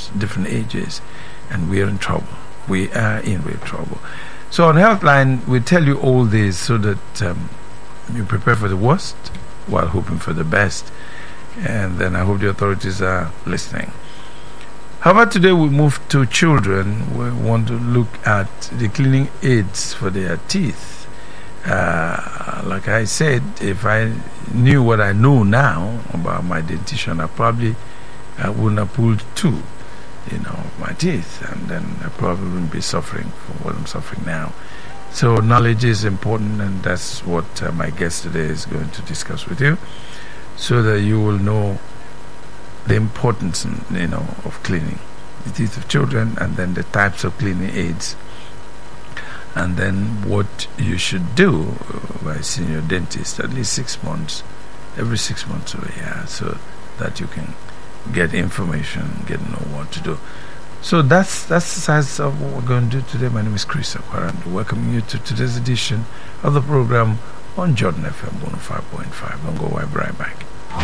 different ages, and we are in trouble. We are in real trouble. So on Healthline, we tell you all this so that you prepare for the worst while hoping for the best. And then I hope the authorities are listening. However, today we move to children. We want to look at the cleaning aids for their teeth. Like I said, if I knew what I know now about my dentition, I wouldn't have pulled two, my teeth, and then I probably wouldn't be suffering from what I'm suffering now. So knowledge is important, and that's what my guest today is going to discuss with you, so that you will know the importance, of cleaning the teeth of children, and then the types of cleaning aids, and then what you should do by seeing your dentist at least 6 months, every 6 months of a year, so that you can get information, get to know what to do. So that's the size of what we're going to do today. My name is Chris Aquarand, welcoming you to today's edition of the program on Jordan FM 105.5. Don't go away, right back.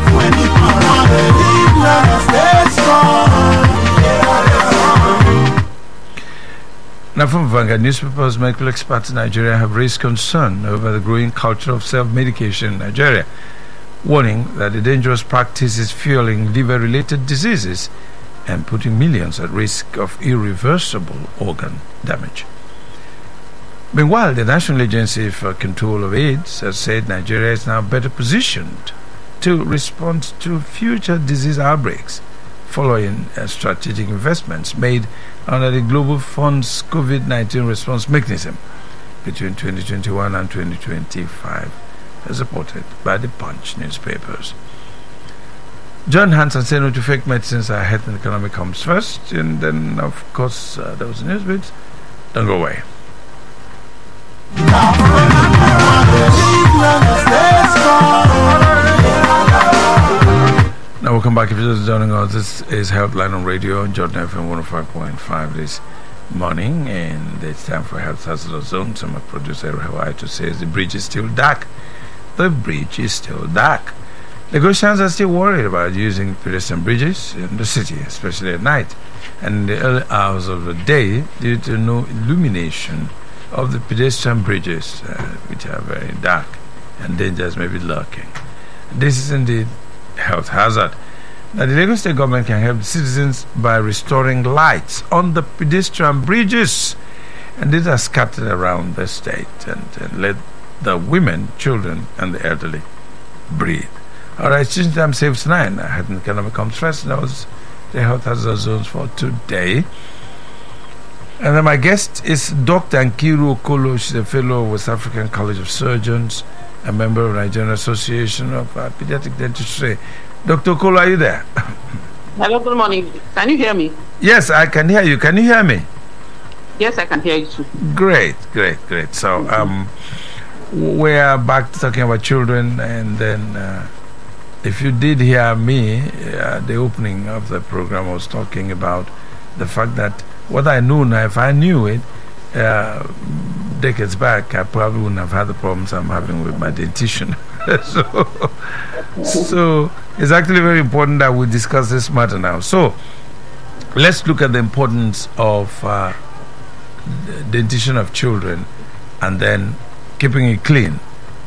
Now, from Vanguard newspapers, medical experts in Nigeria have raised concern over the growing culture of self-medication in Nigeria, warning that the dangerous practice is fueling liver-related diseases and putting millions at risk of irreversible organ damage. Meanwhile, the National Agency for Control of AIDS has said Nigeria is now better positioned to respond to future disease outbreaks following strategic investments made under the Global Fund's COVID-19 response mechanism between 2021 and 2025, as reported by the Punch newspapers. John Hanson said no to fake medicines. Our health and economy comes first, and then, of course, there was a news bit. Don't go away. Now welcome back. If you're just joining us, this is Healthline on Radio on Jordan FM 105.5 this morning, and it's time for Health Hazardous Zone. So my producer Hawaii says the bridge is still dark. The bridge is still dark. Lagosians are still worried about using pedestrian bridges in the city, especially at night and in the early hours of the day, due to no illumination of the pedestrian bridges, which are very dark and dangers may be lurking. This is indeed health hazard. Now, the Lagos State government can help citizens by restoring lights on the pedestrian bridges, and these are scattered around the state, and let the women, children, and the elderly breathe. All right, since time saves 9. I had an economy comes first. That was the health hazard zones for today. And then my guest is Dr. Nkiru Okolo. She's a fellow of West African College of Surgeons, a member of Nigerian Association of Pediatric Dentistry. Dr. Okolo, are you there? Hello, good morning. Can you hear me? Yes, I can hear you. Can you hear me? Yes, I can hear you too. Great. So, we're back to talking about children, and then if you did hear me, the opening of the program, I was talking about the fact that what I know now, if I knew it decades back, I probably wouldn't have had the problems I'm having with my dentition. so it's actually very important that we discuss this matter now. So let's look at the importance of dentition of children, and then keeping it clean,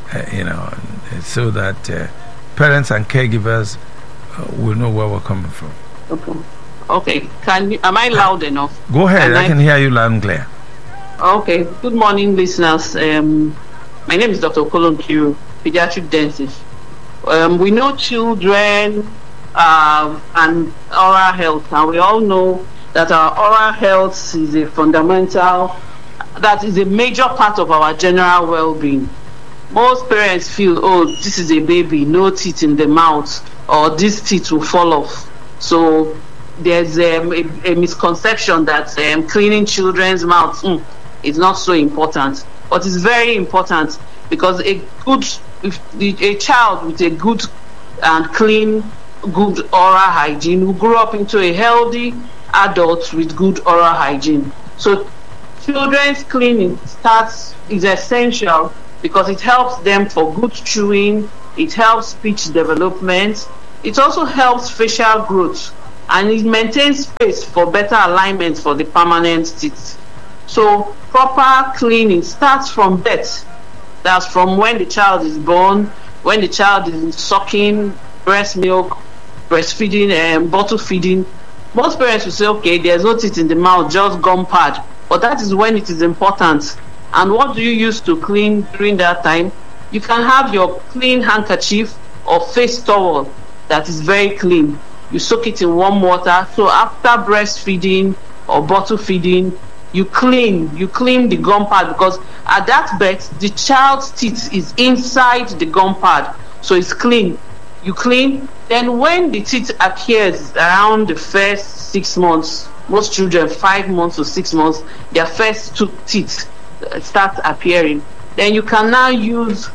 so that parents and caregivers will know where we're coming from. Okay. Am I loud enough? Go ahead. I can hear you loud and clear. Okay. Good morning, listeners. My name is Dr. Okolo Nkiru, pediatric dentist. We know children and oral health, and we all know that our oral health is that is a major part of our general well-being. Most parents feel, this is a baby, no teeth in the mouth, or this teeth will fall off. So there's a misconception that cleaning children's mouths is not so important. But it's very important, because a child with a good and clean, good oral hygiene will grow up into a healthy adult with good oral hygiene. So children's cleaning is essential, because it helps them for good chewing, it helps speech development, it also helps facial growth. and it maintains space for better alignment for the permanent teeth. So proper cleaning starts from birth. That's from when the child is born, when the child is sucking breast milk, breastfeeding, and bottle feeding. Most parents will say, okay, there's no teeth in the mouth, just gum pad. But that is when it is important. And what do you use to clean during that time? You can have your clean handkerchief or face towel that is very clean. You soak it in warm water. So after breastfeeding or bottle feeding, you clean the gum pad, because at that birth the child's teeth is inside the gum pad, so it's clean. You clean. Then when the teeth appears around the first 6 months, most children 5 months to 6 months, their first two teeth start appearing. Then you can now use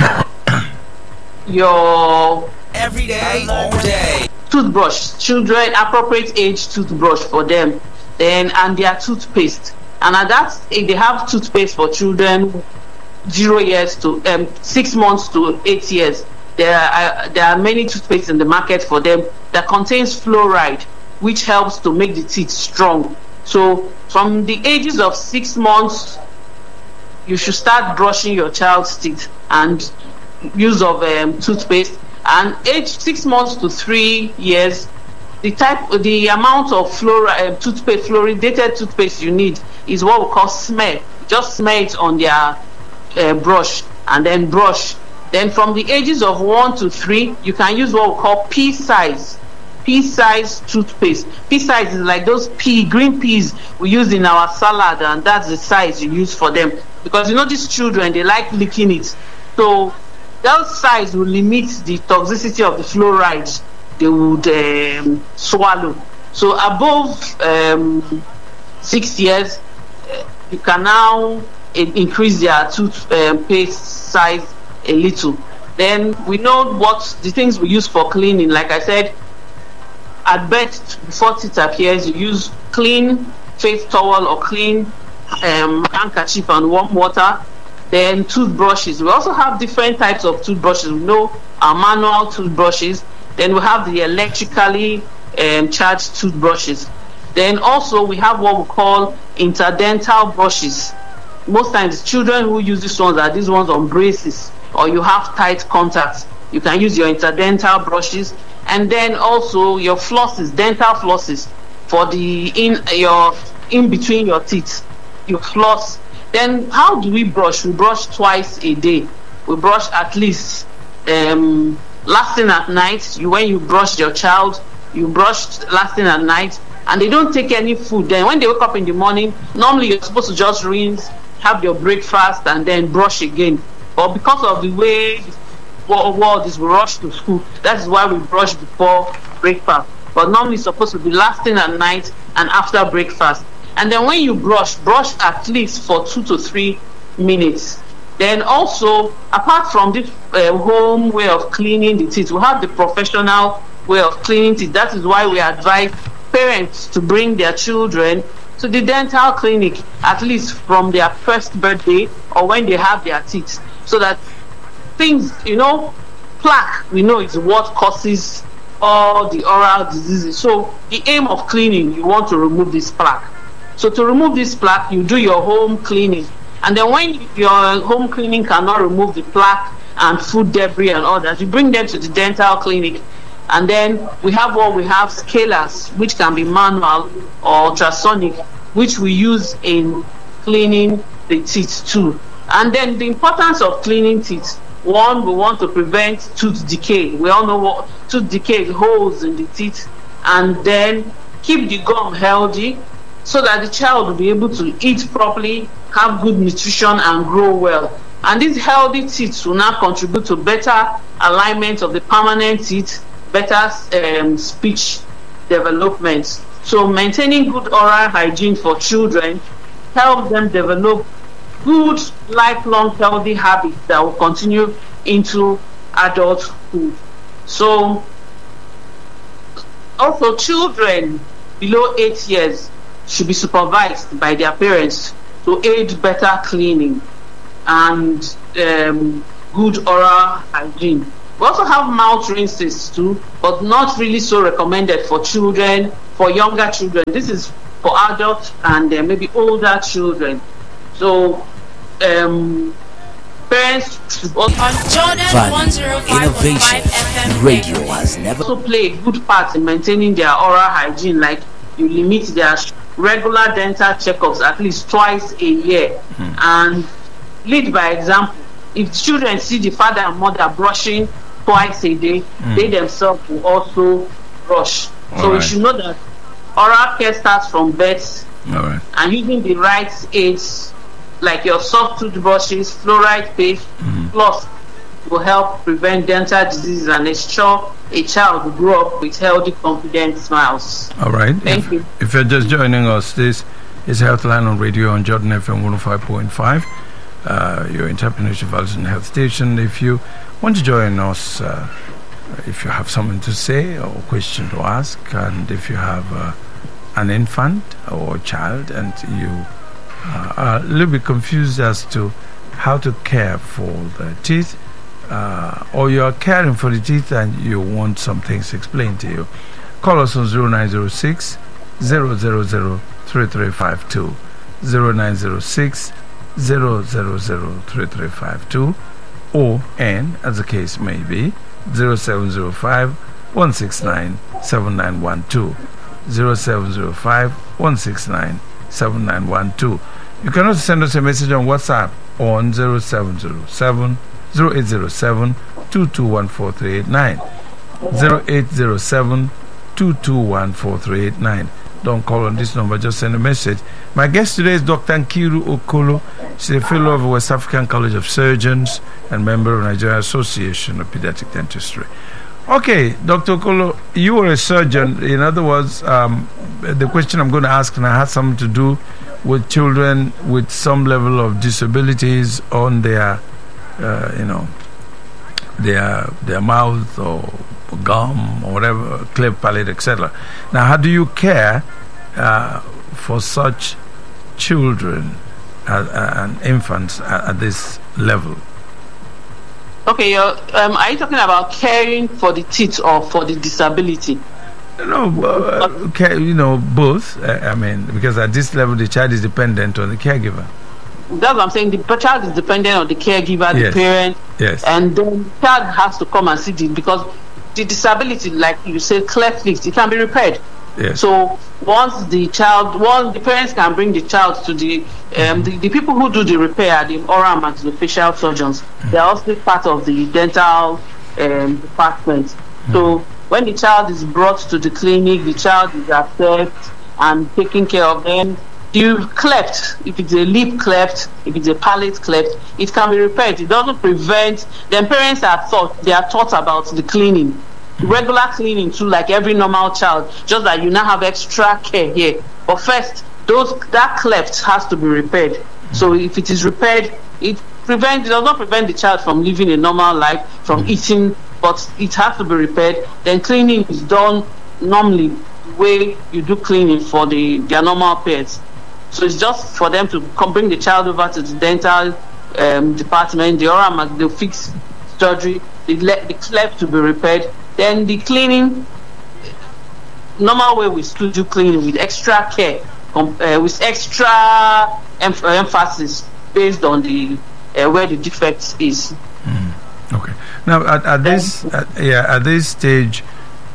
your everyday, all day toothbrush, children appropriate age toothbrush for them. Then and their toothpaste, and at that they have toothpaste for children 0 years to 6 months to 8 years. There are many toothpaste in the market for them that contains fluoride, which helps to make the teeth strong. So from the ages of 6 months, you should start brushing your child's teeth and use of toothpaste. And age 6 months to 3 years, the amount of toothpaste, fluoridated toothpaste you need is what we call smear. Just smear it on their brush and then brush. Then from the ages of 1 to 3, you can use what we call pea-size toothpaste. Pea-size is like those green peas we use in our salad, and that's the size you use for them. Because you know these children, they like licking it. So that size will limit the toxicity of the fluoride they would swallow. So above 6 years, you can now increase their toothpaste size a little. Then we know what the things we use for cleaning. Like I said, at birth, before teeth appears, you use clean face towel or clean handkerchief and warm water. Then toothbrushes. We also have different types of toothbrushes. We know our manual toothbrushes. Then we have the electrically charged toothbrushes. Then also we have what we call interdental brushes. Most times children who use these ones are these ones on braces, or you have tight contacts. You can use your interdental brushes. And then also your flosses, dental flosses, for the in between your teeth. You floss. Then how do we brush? We brush twice a day. We brush at least last thing at night. When you brush your child, you brush last thing at night, and they don't take any food. Then when they wake up in the morning, normally you're supposed to just rinse, have your breakfast, and then brush again. But because of the way the world is rushed to school, that is why we brush before breakfast. But normally it's supposed to be last thing at night and after breakfast. And then when you brush at least for 2 to 3 minutes. Then also, apart from this home way of cleaning the teeth, we have the professional way of cleaning teeth. That is why we advise parents to bring their children to the dental clinic at least from their first birthday or when they have their teeth, so that things, plaque, we know is what causes all the oral diseases. So the aim of cleaning, you want to remove this plaque. So to remove this plaque, you do your home cleaning. And then when your home cleaning cannot remove the plaque and food debris and all that, you bring them to the dental clinic. And then we have scalers, which can be manual or ultrasonic, which we use in cleaning the teeth too. And then the importance of cleaning teeth. One, we want to prevent tooth decay. We all know what tooth decay is, holes in the teeth. And then keep the gum healthy, so that the child will be able to eat properly, have good nutrition, and grow well. And these healthy teeth will now contribute to better alignment of the permanent teeth, better speech development. So maintaining good oral hygiene for children helps them develop good lifelong healthy habits that will continue into adulthood. So also children below 8 years should be supervised by their parents to aid better cleaning and good oral hygiene. We also have mouth rinses too, but not really so recommended for children, for younger children. This is for adults and maybe older children. So parents should also On Jordan 105.5 FM Radio has never play a good part in maintaining their oral hygiene, like you limit their regular dental checkups at least twice a year and lead by example. If children see the father and mother brushing twice a day, they themselves will also brush. So we should know that oral care starts from birth, and using the right aids like your soft toothbrushes, fluoride paste, plus will help prevent dental diseases and ensure a child will grow up with healthy, confident smiles. All right. Thank you. If you're just joining us, this is Healthline on Radio on Jordan FM 105.5, your entrepreneurship values and health station. If you want to join us, if you have something to say or question to ask, and if you have an infant or a child and you are a little bit confused as to how to care for the teeth, or you are caring for the teeth and you want some things explained to you, call us on 0906 000 3352, 0906 000 3352, or N, as the case may be, 0705 169 7912, 0705 169 7912. You can also send us a message on WhatsApp on 0707 0807 2214389, 0807 2214389. Don't call on this number, just send a message. My guest today is Dr. Nkiru Okolo. She's a fellow of West African College of Surgeons and member of Nigeria Association of Pediatric Dentistry. Okay, Dr. Okolo, you were a surgeon. In other words, the question I'm going to ask now has something to do with children with some level of disabilities on their, their mouth or gum or whatever, cleft palate, etc. Now, how do you care for such children and infants at this level? Okay, are you talking about caring for the teeth or for the disability? No, both. Because at this level, the child is dependent on the caregiver. That's what I'm saying. The child is dependent on the caregiver, the parent, and then the child has to come and see it, because the disability, like you said, cleft lip, it can be repaired. Yes. So once the parents can bring the child to the people who do the repair, the oral and maxillofacial surgeons, they are also part of the dental department. So when the child is brought to the clinic, the child is assessed and taken care of. Then the cleft, if it's a lip cleft, if it's a palate cleft, it can be repaired. It doesn't prevent. Then parents are taught about the cleaning. Regular cleaning too, like every normal child, just that you now have extra care here. But first, that cleft has to be repaired. So if it is repaired, it does not prevent the child from living a normal life, from eating, but it has to be repaired. Then cleaning is done normally the way you do cleaning for their normal pets. So it's just for them to bring the child over to the dental department, the oral, they'll fix surgery, the cleft to be repaired. Then the cleaning, normal way we still do cleaning with extra care, with extra emphasis based on the where the defect is. Okay. Now at this stage,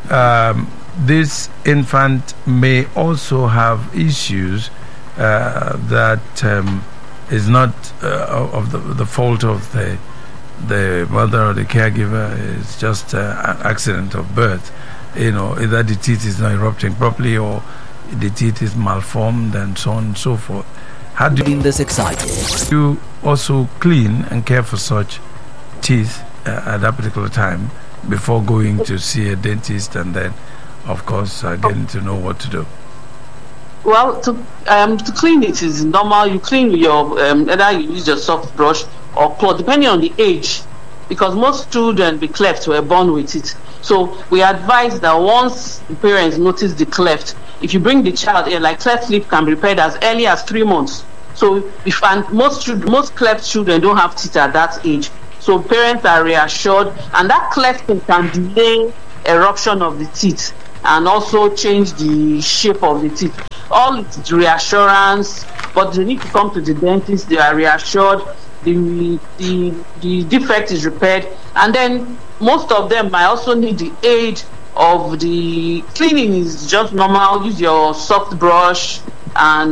this infant may also have issues that is not of the fault of the mother or the caregiver. Is just an accident of birth. Either the teeth is not erupting properly or the teeth is malformed and so on and so forth. How do you also clean and care for such teeth at that particular time before going to see a dentist and then, of course, getting to know what to do? Well, to clean it is normal. You clean with your either you use your soft brush or cloth, depending on the age, because most children with cleft were born with it. So we advise that once the parents notice the cleft, if you bring the child here, like cleft lip can be repaired as early as 3 months. So most cleft children don't have teeth at that age. So parents are reassured, and that clefting can delay eruption of the teeth and also change the shape of the teeth. All it's reassurance, but they need to come to the dentist. They are reassured. The defect is repaired, and then most of them might also need the aid of the cleaning. Is just normal. Use your soft brush and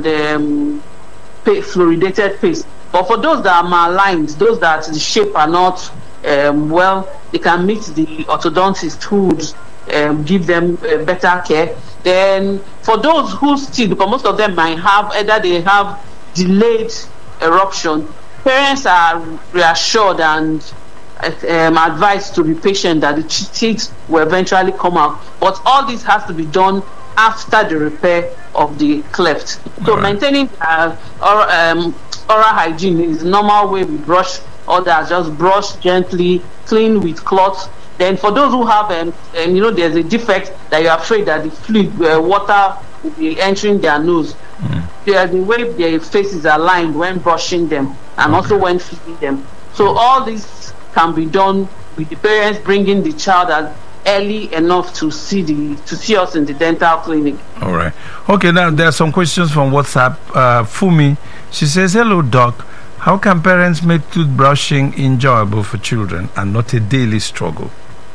fluoridated paste. But for those that are malaligned, those that the shape are not well, they can meet the orthodontist who would give them better care. Then for those who still, because most of them might have either they have delayed eruption, parents are reassured and advised to be patient that the teeth will eventually come out. But all this has to be done after the repair of the cleft. So maintaining oral hygiene is the normal way we brush others. Just brush gently, clean with cloth. Then for those who have, there's a defect that you're afraid that the fluid, water will be entering their nose. The way their faces are lined when brushing them and also when feeding them. So all this can be done with the parents bringing the child as early enough to see us in the dental clinic. All right. Okay, now there are some questions from WhatsApp. Fumi, she says, hello, doc. How can parents make toothbrushing enjoyable for children and not a daily struggle?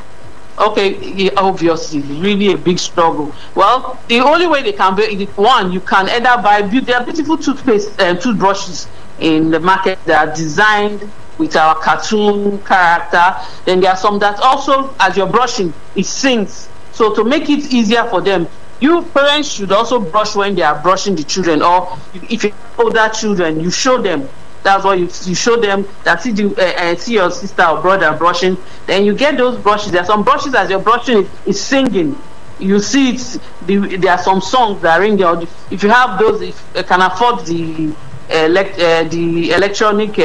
Okay, obviously, really a big struggle. Well, the only way they can be, one, you can either buy there are beautiful toothbrushes in the market that are designed with our cartoon character. Then there are some that also, as you're brushing, it sings. So to make it easier for them, you parents should also brush when they are brushing the children, or if you have older children, you show them. That's why you show them that see your sister or brother brushing. Then you get those brushes. There are some brushes as you're brushing it's singing. You see it. There are some songs that are ringing. If you have those, if you can afford the electronic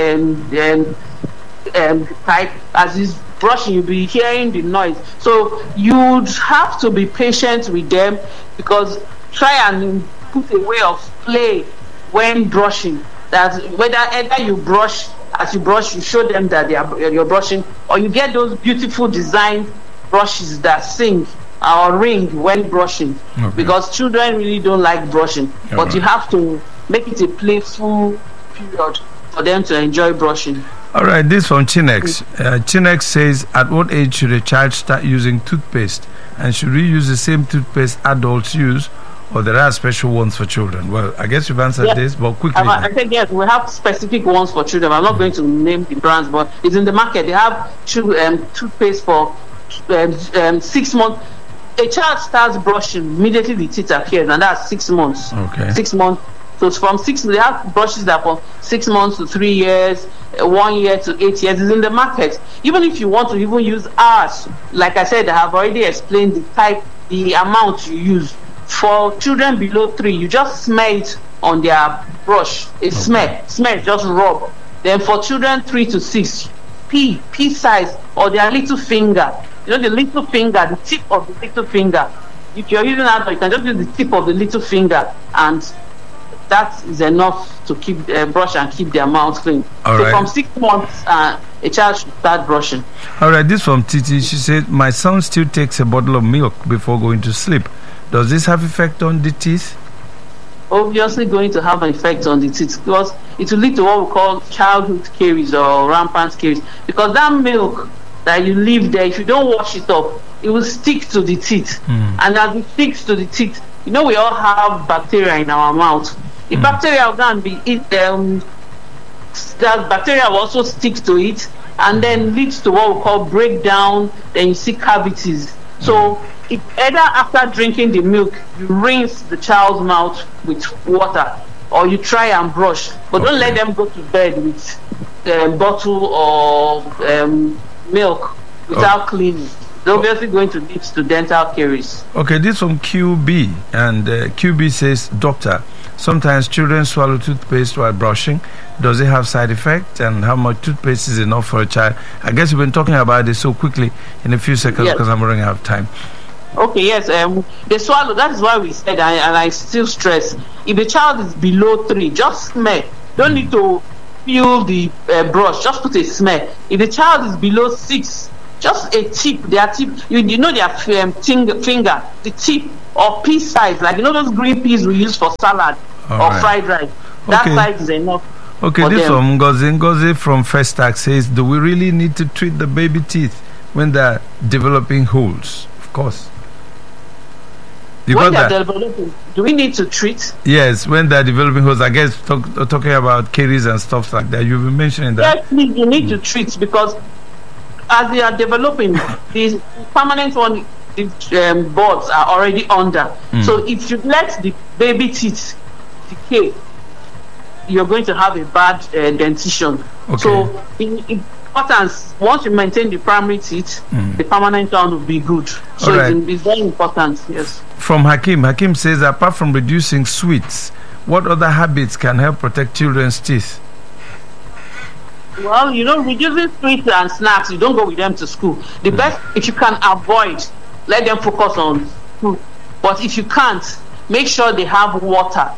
type, as is brushing, you'll be hearing the noise. So you'd have to be patient with them, because try and put a way of play when brushing. That either you brush, as you brush, you show them that you're brushing, or you get those beautiful designed brushes that sing or ring when brushing. Okay. Because children really don't like brushing, but you have to make it a playful period for them to enjoy brushing. All right, this from Chinex. Chinex says, at what age should a child start using toothpaste, and should we use the same toothpaste adults use, or there are special ones for children? Well, I guess you've answered this, but quickly. I said yes, we have specific ones for children. I'm not going to name the brands, but it's in the market. They have toothpaste for 6 months. A child starts brushing, immediately the teeth appear, and that's 6 months. Okay. 6 months. So from 6, they have brushes that from 6 months to 3 years, 1 year to 8 years. It's in the market. Even if you want to even use ours, like I said, I have already explained the amount you use. For children below 3, you just smell it on their brush. It smell, just rub. Then for children 3 to 6, pea size, or their little finger. You know the little finger, the tip of the little finger. If you're using that, you can just use the tip of the little finger, and that is enough to keep brush and keep their mouth clean. From 6 months, a child should start brushing. All right, this from Titi. She said, my son still takes a bottle of milk before going to sleep. Does this have effect on the teeth? Obviously going to have an effect on the teeth, because it will lead to what we call childhood caries or rampant caries. Because that milk that you leave there, if you don't wash it up, it will stick to the teeth. And as it sticks to the teeth, we all have bacteria in our mouth. The bacteria can be that bacteria will also stick to it, and then leads to what we call breakdown. Then you see cavities. So if either after drinking the milk, you rinse the child's mouth with water, or you try and brush, but don't let them go to bed with bottle or milk without cleaning. It's obviously going to lead to dental caries. Okay, this from QB, and QB says, Doctor, sometimes children swallow toothpaste while brushing. Does it have side effects, and how much toothpaste is enough for a child? I guess we've been talking about this so quickly in a few seconds because I'm running out of time. Okay, yes, they swallow. That is why we said, and I still stress, if a child is below 3, just smell. Don't need to fill the brush. Just put a smear. If the child is below 6, just a tip. Their tip. You know their finger, the tip or pea size. Like those green peas we use for salad or fried rice. That size is enough. Okay, this one Ngozi from Festac says, do we really need to treat the baby teeth when they're developing holes? Of course. When they're developing, do we need to treat? Yes, when they're developing holes. I guess talking about caries and stuff like that. You've been mentioning that. Yes, you need to treat, because as they are developing, the permanent one, the boards are already under. So if you let the baby teeth decay, you're going to have a bad dentition. So in importance, once you maintain the primary teeth, the permanent one will be good. So it's very important. Yes. From Hakim says, apart from reducing sweets, what other habits can help protect children's teeth? Well, reducing sweets and snacks, you don't go with them to school. The best, if you can avoid, let them focus on food. But if you can't, make sure they have water.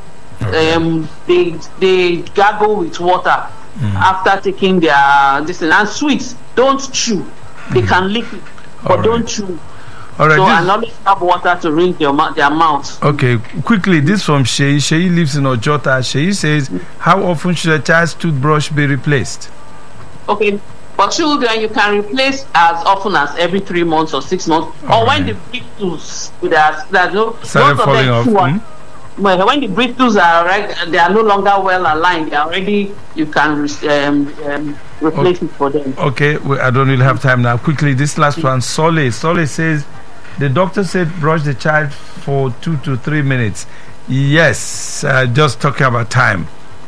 They gargle with water after taking their this and sweets. Don't chew. They can lick it, but don't chew. All right, and always have water to rinse their mouth. Okay, quickly, this from Shei. Shei lives in Ojota. Shei says, how often should a child's toothbrush be replaced? Okay, for children, you can replace as often as every 3 months or 6 months, or when the bristles started falling off. Well, when the bristles are they are no longer well aligned. They are already, you can replace it for them. Okay, I don't really have time now. Quickly, this last one, Sole says, the doctor said brush the child for 2 to 3 minutes. Yes, just talking about time.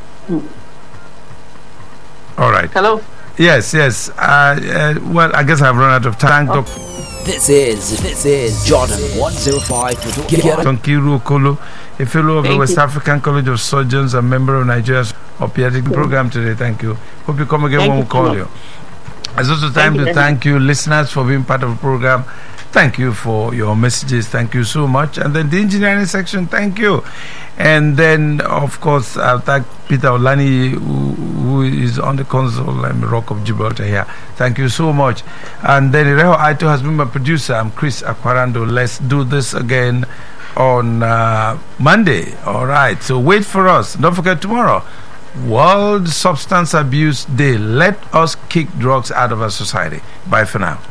All right. Hello. Yes. Well, I guess I've run out of time. This is Jordan 105. Tonkiru Okolo, a fellow of the West African College of Surgeons, a member of Nigeria's pediatric program today. Thank you. Hope you come again when we call you. It's also time to thank you, listeners, for being part of the program. Thank you for your messages. Thank you so much. And then the engineering section, thank you. And then, of course, I'll thank Peter Olani, who is on the console. I'm Rock of Gibraltar here. Thank you so much. And then Ireho Aito has been my producer. I'm Chris Aquarando. Let's do this again on Monday. All right. So wait for us. Don't forget tomorrow, World Substance Abuse Day. Let us kick drugs out of our society. Bye for now.